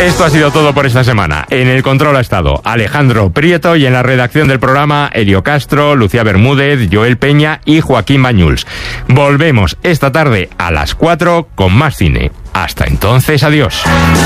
Esto ha sido todo por esta semana. En el control ha estado Alejandro Prieto y en la redacción del programa Elio Castro, Lucía Bermúdez, Joel Peña y Joaquín Bañuls. Volvemos esta tarde a las 4 con más cine. Hasta entonces, adiós.